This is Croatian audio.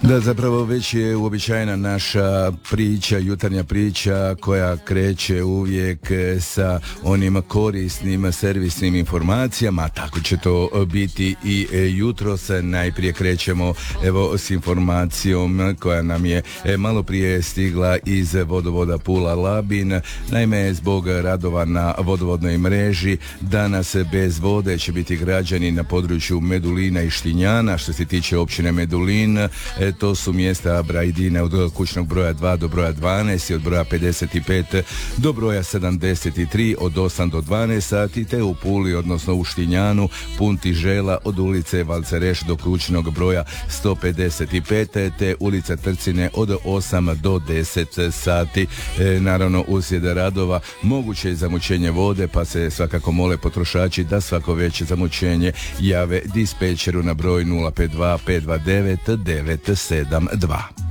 Da, zapravo već je uobičajena naša priča, jutarnja priča koja kreće uvijek sa onim korisnim servisnim informacijama, tako će to biti i jutros. Najprije krećemo evo s informacijom koja nam je malo prije stigla iz vodovoda Pula Labin. Naime, zbog radova na vodovodnoj mreži danas bez vode će biti građani na području Medulina i Štinjana. Što se tiče općine Medulin, to su mjesta Brajdina od kućnog broja 2 do broja 12 i od broja 55 do broja 73 od 8 do 12 sati, te u Puli, odnosno u Štinjanu, Punti Žela od ulice Valcereš do kućnog broja 155 te ulica Trcine od 8 do 10 sati. Naravno, uslijed radova moguće je zamućenje vode, pa se svakako mole potrošači da svako veće zamućenje jave dispečeru na broj 052 529 972.